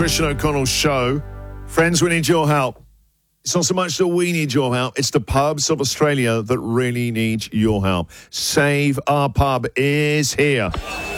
Christian O'Connell show. Friends, we need your help. It's not so much that we need your help, it's the pubs of Australia that really need your help. Save Our Pub is here.